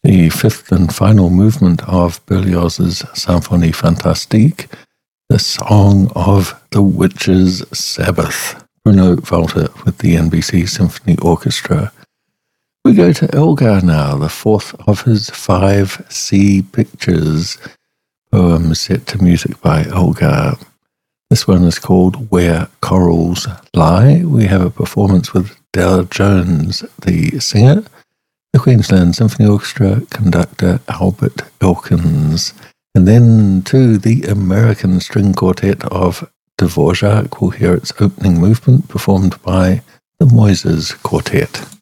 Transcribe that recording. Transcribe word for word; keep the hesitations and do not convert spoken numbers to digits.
the fifth and final movement of Berlioz's Symphonie Fantastique, the Song of the Witches' Sabbath. Bruno Walter with the N B C Symphony Orchestra. We go to Elgar now, the fourth of his five sea pictures, poems set to music by Elgar. This one is called Where Corals Lie. We have a performance with Dale Jones, the singer, the Queensland Symphony Orchestra conductor Albert Elkins, and then to the American String Quartet of Dvorak. We'll hear its opening movement performed by the Moises Quartet.